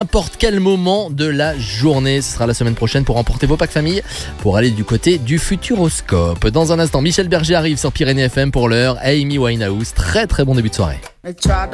n'importe quel moment de la journée. Ce sera la semaine prochaine pour remporter vos packs famille pour aller du côté du Futuroscope. Dans un instant, Michel Berger arrive sur Pyrénées FM pour l'heure. Amy Winehouse, très très bon début de soirée.